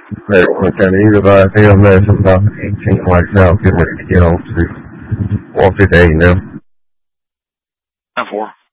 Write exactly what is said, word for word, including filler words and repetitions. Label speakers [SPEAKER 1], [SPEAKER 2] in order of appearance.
[SPEAKER 1] Hey, what kind of either by hell man, I'm about eighteen right now, getting ready to get on to one fifty-eight now.
[SPEAKER 2] nine four.